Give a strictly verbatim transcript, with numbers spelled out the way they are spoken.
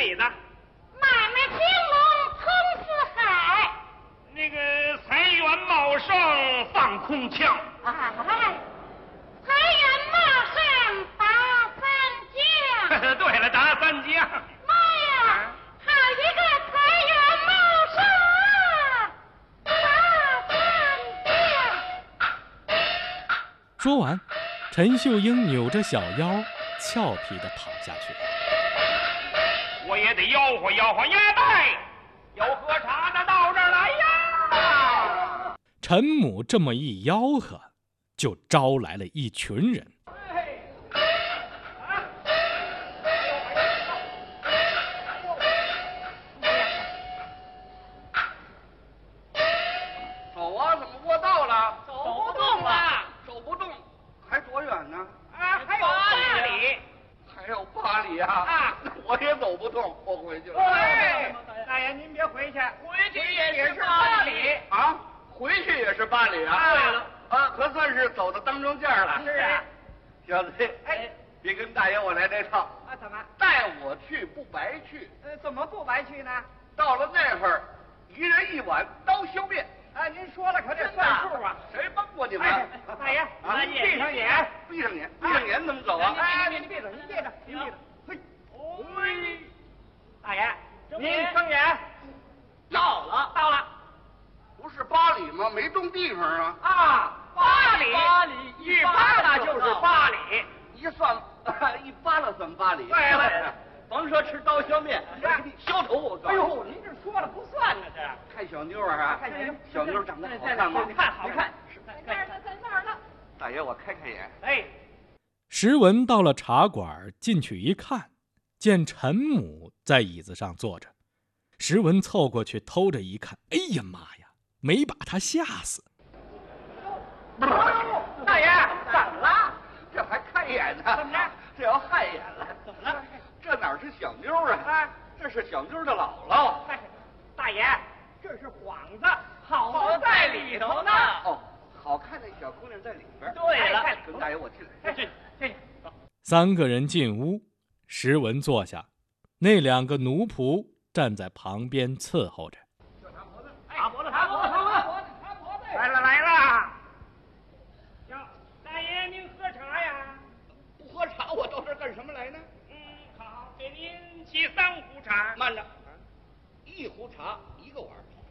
理的。 买卖兴隆通四海。 那个财源茂盛放空腔。 哎，财源茂盛打三江。 对了，打三江。 妈呀，好一个财源茂盛啊！打三江。 说完，陈秀英扭着小腰，俏皮地跑下去了。 我也得吆喝吆喝鸭蛋，有喝茶的到这儿来呀！ 陈母这么一吆喝，就招来了一群人。 走啊，怎么卧道了？ 走不动了， 走不动，还多远呢？ 啊，还有八里。 还有八里啊！ 啊， 我也走不动，我回去了。 哎，大爷您别回去，回去也是八里啊，回去也是八里啊。 对了， 啊，可算是走到当中间了。 是啊， 小子， 哎， 别跟大爷我来这套。 啊，怎么？ 带我去不白去。 呃，怎么不白去呢？ 到了那会儿，一人一碗刀削面。 啊，您说了可得算数啊！ 谁帮过你们？ 哎，大爷， 啊， 您闭上眼， 闭上眼，闭上眼怎么走啊？ 哎，您闭着，您闭着，您闭着。嘿，嘿，大爷，您睁眼。到了，到了。 不是八里吗？没动地方啊。 啊，八里，八里，一扒拉就是八里。 一算，一扒拉算八里。 对了， 甭说吃刀削面，削头我告诉你。 哎呦，您这说了不算呢，这看小妞啊， 看小妞， 小妞长得好看吗？ 好看，好看。 在那儿呢，在那儿呢。 大爷，我开开眼。 哎， 石文到了茶馆，进去一看，见陈母在椅子上坐着。石文凑过去偷着一看，哎呀妈呀，没把他吓死。 大爷，怎么了？ 这还看眼呢？ 怎么着？ 这要害眼了？ 怎么了？ 这哪是小妞啊？啊，这是小妞的姥姥。 大爷，这是幌子，好在里头呢。 哦，好看的小姑娘在里边。 对了， 跟大爷我进来。 进进。 三个人进屋，石文坐下，那两个奴仆站在旁边伺候着。 擦脖子，擦脖子，擦脖子，擦脖子。来了来了。行，大爷您喝茶呀？ 不喝茶，我到这儿干什么来呢？ 嗯，好，给您沏三壶茶。 慢着，一壶茶一个碗，